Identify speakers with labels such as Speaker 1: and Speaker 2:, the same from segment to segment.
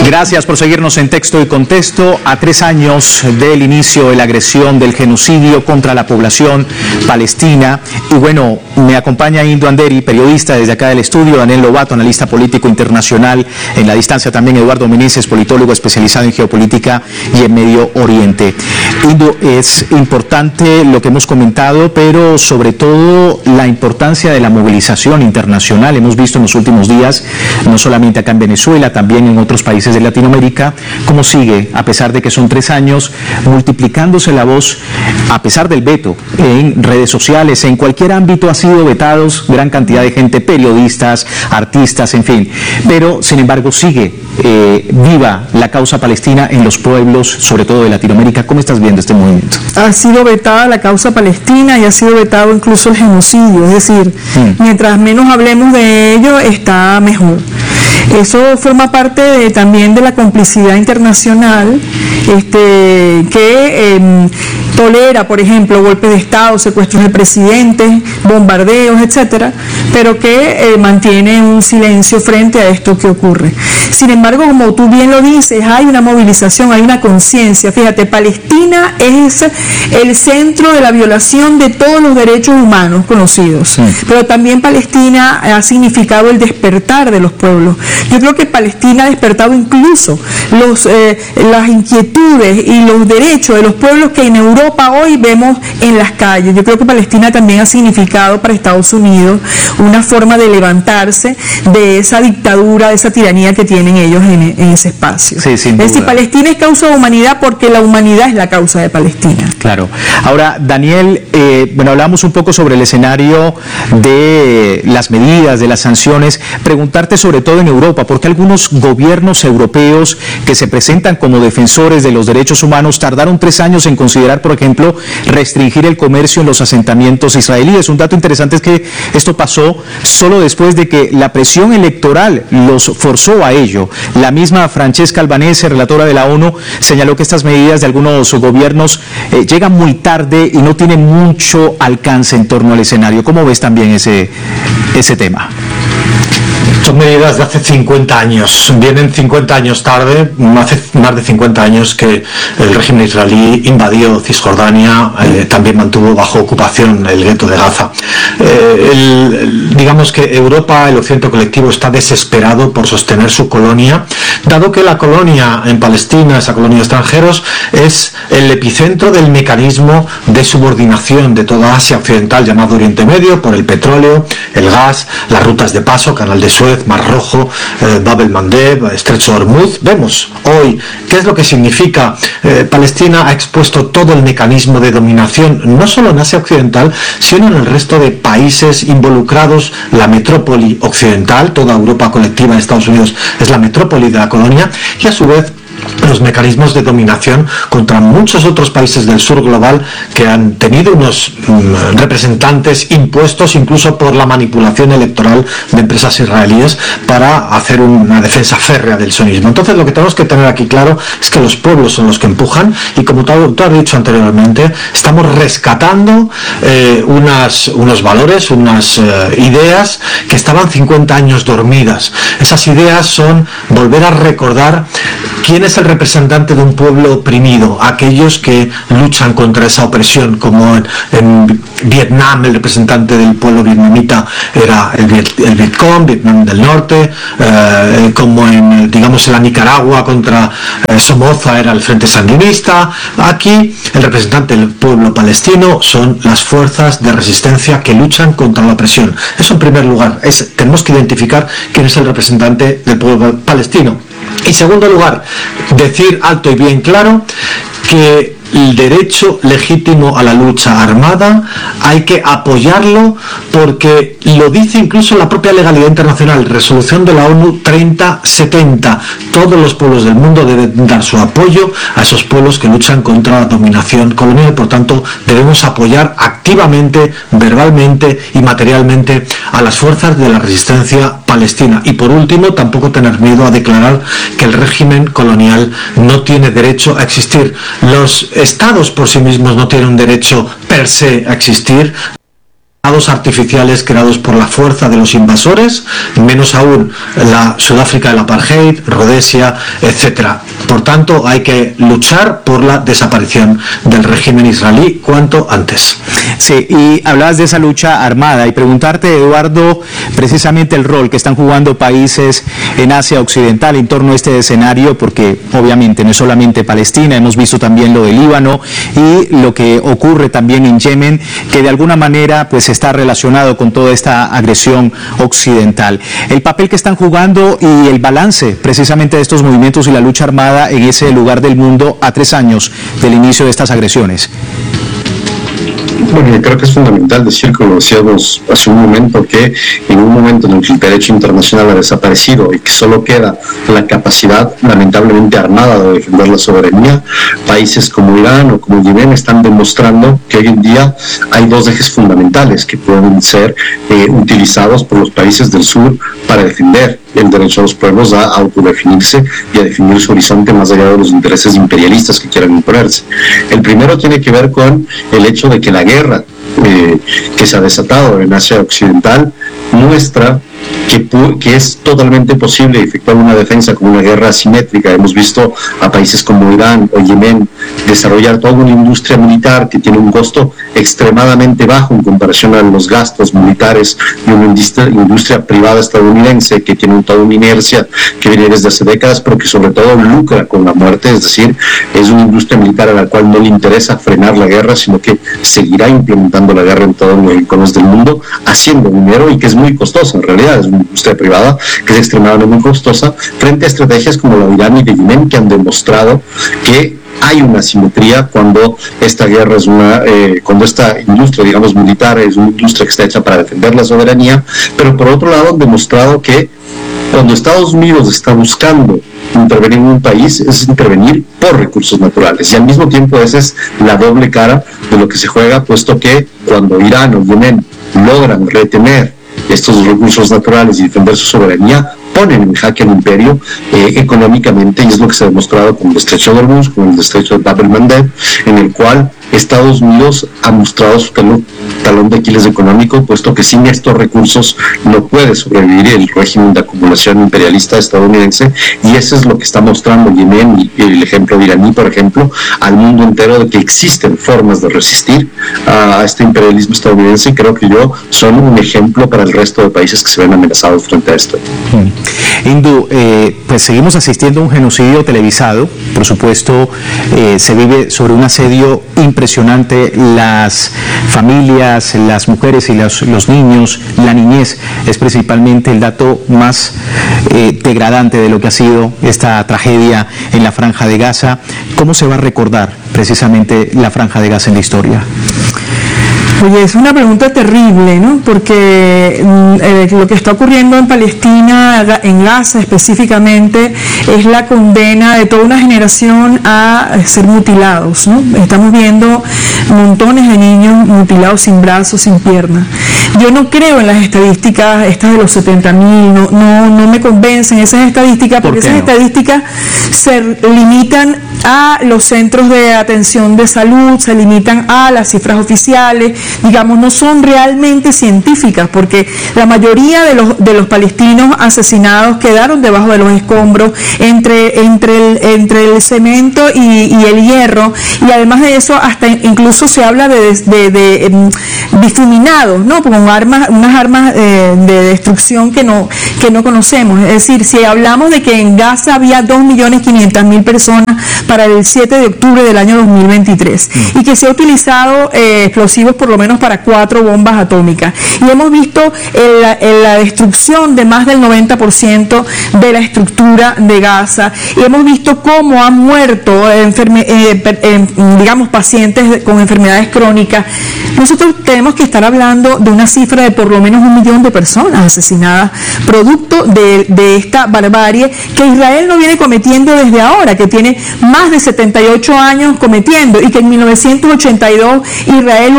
Speaker 1: Gracias por seguirnos en Texto y Contexto. A 3 años del inicio de la agresión, del genocidio contra la población palestina. Y bueno, me acompaña Indo Anderi, periodista desde acá del estudio, Daniel Lobato, analista político internacional, en la distancia también Eduardo Meneses, politólogo especializado en geopolítica y en Medio Oriente. Indo, es importante lo que hemos comentado, pero sobre todo la importancia de la movilización internacional. Hemos visto en los últimos días, no solamente acá en Venezuela, también en otros países de Latinoamérica, cómo sigue, a pesar de que son 3 años, multiplicándose la voz, a pesar del veto en redes sociales, en cualquier ámbito ha sido vetados gran cantidad de gente, periodistas, artistas, en fin, pero sin embargo sigue viva la causa palestina en los pueblos, sobre todo de Latinoamérica. ¿Cómo estás viendo este movimiento?
Speaker 2: Ha sido vetada la causa palestina y ha sido vetado incluso el genocidio, es decir, mientras menos hablemos de ello, está mejor. Eso forma parte también de la complicidad internacional que tolera, por ejemplo, golpes de Estado, secuestros de presidentes, bombardeos, etcétera, pero que mantiene un silencio frente a esto que ocurre. Sin embargo, como tú bien lo dices, hay una movilización, hay una conciencia. Fíjate, Palestina es el centro de la violación de todos los derechos humanos conocidos, pero también Palestina ha significado el despertar de los pueblos. Yo creo que Palestina ha despertado incluso las inquietudes y los derechos de los pueblos que en Europa hoy vemos en las calles. Yo creo que Palestina también ha significado para Estados Unidos una forma de levantarse de esa dictadura, de esa tiranía que tienen ellos en ese espacio.
Speaker 1: Sí, sin duda.
Speaker 2: Es decir, Palestina es causa de humanidad porque la humanidad es la causa de Palestina.
Speaker 1: Claro. Ahora, Daniel, bueno, hablamos un poco sobre el escenario de las medidas, de las sanciones. Preguntarte sobre todo en Europa, porque algunos gobiernos europeos que se presentan como defensores de los derechos humanos tardaron 3 años en considerar, por ejemplo, restringir el comercio en los asentamientos israelíes. Un dato interesante es que esto pasó solo después de que la presión electoral los forzó a ello. La misma Francesca Albanese, relatora de la ONU, señaló que estas medidas de algunos gobiernos llegan muy tarde y no tienen mucho alcance en torno al escenario. ¿Cómo ves también ese tema?
Speaker 3: Son medidas de hace 50 años, vienen 50 años tarde, hace más de 50 años que el régimen israelí invadió Cisjordania, también mantuvo bajo ocupación el gueto de Gaza. Digamos que Europa, el occidente colectivo, está desesperado por sostener su colonia, dado que la colonia en Palestina, esa colonia de extranjeros, es el epicentro del mecanismo de subordinación de toda Asia Occidental, llamado Oriente Medio, por el petróleo, el gas, las rutas de paso, Canal de Suez, Mar Rojo, Bab el-Mandeb, Estrecho de Hormuz. Vemos hoy qué es lo que significa. Palestina ha expuesto todo el mecanismo de dominación, no solo en Asia Occidental, sino en el resto de países involucrados. La metrópoli occidental, toda Europa colectiva de Estados Unidos es la metrópoli de la colonia, y a su vez los mecanismos de dominación contra muchos otros países del sur global que han tenido unos representantes impuestos incluso por la manipulación electoral de empresas israelíes para hacer una defensa férrea del sionismo. Entonces lo que tenemos que tener aquí claro es que los pueblos son los que empujan, y como tú has dicho anteriormente, estamos rescatando unos valores, unas ideas que estaban 50 años dormidas. Esas ideas son volver a recordar quién es el representante de un pueblo oprimido, aquellos que luchan contra esa opresión, como en Vietnam el representante del pueblo vietnamita era el Vietcong, Vietnam del Norte, como en la Nicaragua contra Somoza era el Frente Sandinista. Aquí el representante del pueblo palestino son las fuerzas de resistencia que luchan contra la opresión. Eso en primer lugar, tenemos que identificar quién es el representante del pueblo palestino. En segundo lugar, decir alto y bien claro que el derecho legítimo a la lucha armada hay que apoyarlo, porque lo dice incluso la propia legalidad internacional, resolución de la ONU 3070. Todos los pueblos del mundo deben dar su apoyo a esos pueblos que luchan contra la dominación colonial. Por tanto, debemos apoyar activamente, verbalmente y materialmente a las fuerzas de la resistencia palestina. Y por último, tampoco tener miedo a declarar que el régimen colonial no tiene derecho a existir. Los estados por sí mismos no tienen un derecho per se a existir. artificiales creados por la fuerza de los invasores, menos aún la Sudáfrica del apartheid, Rodesia, etcétera. Por tanto, hay que luchar por la desaparición del régimen israelí cuanto antes.
Speaker 1: Sí, y hablabas de esa lucha armada y preguntarte, Eduardo, precisamente el rol que están jugando países en Asia Occidental en torno a este escenario, porque obviamente no es solamente Palestina, hemos visto también lo de Líbano y lo que ocurre también en Yemen, que de alguna manera pues está relacionado con toda esta agresión occidental. El papel que están jugando y el balance precisamente de estos movimientos y la lucha armada en ese lugar del mundo a 3 años del inicio de estas agresiones.
Speaker 4: Bueno, yo creo que es fundamental decir, como decíamos hace un momento, que en un momento en el que el derecho internacional ha desaparecido y que solo queda la capacidad lamentablemente armada de defender la soberanía, países como Irán o como Yemen están demostrando que hoy en día hay dos ejes fundamentales que pueden ser utilizados por los países del sur para defender el derecho a los pueblos a autodefinirse y a definir su horizonte más allá de los intereses imperialistas que quieran imponerse. El primero tiene que ver con el hecho de que la guerra que se ha desatado en Asia Occidental muestra que es totalmente posible efectuar una defensa como una guerra asimétrica. Hemos visto a países como Irán o Yemen desarrollar toda una industria militar que tiene un costo extremadamente bajo en comparación a los gastos militares de una industria privada estadounidense que tiene toda una inercia que viene desde hace décadas, pero que sobre todo lucra con la muerte. Es decir, es una industria militar a la cual no le interesa frenar la guerra, sino que seguirá implementando la guerra en todos los rincones del mundo, haciendo dinero, y que es muy costosa en realidad. Es una industria privada que es extremadamente muy costosa, frente a estrategias como la de Irán y de Yemen, que han demostrado que hay una asimetría cuando esta guerra es cuando esta industria, digamos, militar es una industria que está hecha para defender la soberanía, pero por otro lado han demostrado que cuando Estados Unidos está buscando intervenir en un país, es intervenir por recursos naturales, y al mismo tiempo esa es la doble cara de lo que se juega, puesto que cuando Irán o Yemen logran retener estos recursos naturales y defender su soberanía, ponen en jaque al imperio económicamente, y es lo que se ha demostrado con el estrecho de Hormuz, con el estrecho de Bab el-Mandeb, en el cual Estados Unidos ha mostrado su talón de Aquiles económico, puesto que sin estos recursos no puede sobrevivir el régimen de acumulación imperialista estadounidense, y eso es lo que está mostrando Yemen y el ejemplo de iraní, por ejemplo, al mundo entero, de que existen formas de resistir a este imperialismo estadounidense, y creo que son un ejemplo para el resto de países que se ven amenazados frente a esto.
Speaker 1: Indu, pues seguimos asistiendo a un genocidio televisado, por supuesto, se vive sobre un asedio impresionante, las familias, las mujeres y los niños, la niñez es principalmente el dato más degradante de lo que ha sido esta tragedia en la Franja de Gaza. ¿Cómo se va a recordar precisamente la Franja de Gaza en la historia?
Speaker 2: Oye, es una pregunta terrible, ¿no? Porque lo que está ocurriendo en Palestina, en Gaza específicamente, es la condena de toda una generación a ser mutilados, ¿no? Estamos viendo montones de niños mutilados sin brazos, sin piernas. Yo no creo en las estadísticas estas de los 70.000, no me convencen esas estadísticas, porque esas estadísticas se limitan a los centros de atención de salud, se limitan a las cifras oficiales, digamos, no son realmente científicas, porque la mayoría de los palestinos asesinados quedaron debajo de los escombros, entre el cemento y el hierro, y además de eso hasta incluso se habla de difuminados, ¿no? Con unas armas de destrucción que no conocemos. Es decir, si hablamos de que en Gaza había 2.500.000 personas para el 7 de octubre del año 2023 y que se ha utilizado explosivos por lo menos para 4 bombas atómicas, y hemos visto la destrucción de más del 90% de la estructura de Gaza, y hemos visto cómo han muerto digamos pacientes con enfermedades crónicas. Nosotros tenemos que estar hablando de una cifra de por lo menos 1 millón de personas asesinadas producto de esta barbarie que Israel no viene cometiendo desde ahora, que tiene más de 78 años cometiendo, y que en 1982 Israel utilizó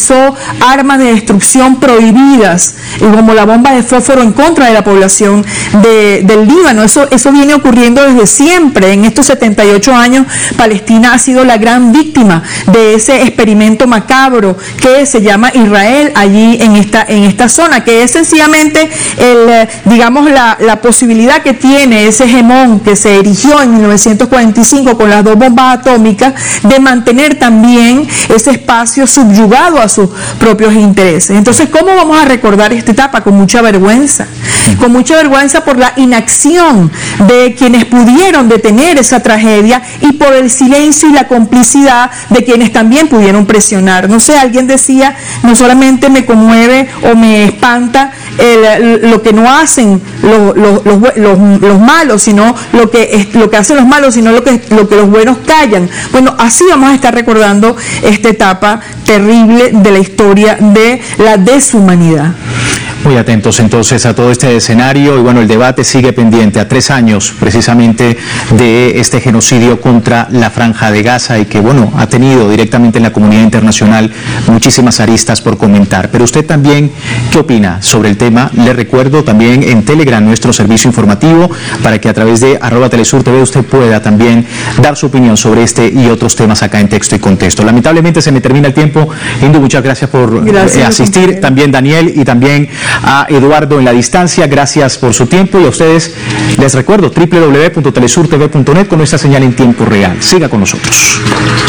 Speaker 2: utilizó armas de destrucción prohibidas, como la bomba de fósforo en contra de la población del Líbano. Eso viene ocurriendo desde siempre. En estos 78 años, Palestina ha sido la gran víctima de ese experimento macabro que se llama Israel allí en esta zona, que es sencillamente la posibilidad que tiene ese hegemón que se erigió en 1945 con las 2 bombas atómicas de mantener también ese espacio subyugado a sus propios intereses. Entonces, ¿cómo vamos a recordar esta etapa? Con mucha vergüenza por la inacción de quienes pudieron detener esa tragedia y por el silencio y la complicidad de quienes también pudieron presionar. No sé, alguien decía, no solamente me conmueve o me espanta lo que no hacen los malos, sino lo que hacen los malos, sino lo que los buenos callan. Bueno, así vamos a estar recordando esta etapa terrible de la historia de la deshumanidad.
Speaker 1: Muy atentos entonces a todo este escenario y bueno, el debate sigue pendiente a 3 años precisamente de este genocidio contra la Franja de Gaza y que bueno, ha tenido directamente en la comunidad internacional muchísimas aristas por comentar. Pero usted también, ¿qué opina sobre el tema? Le recuerdo también en Telegram nuestro servicio informativo para que a través de @TelesurTV usted pueda también dar su opinión sobre este y otros temas acá en Texto y Contexto. Lamentablemente se me termina el tiempo. Indu, muchas gracias por asistir. También Daniel y también a Eduardo en la distancia, gracias por su tiempo y a ustedes les recuerdo www.telesurtv.net con nuestra señal en tiempo real. Siga con nosotros.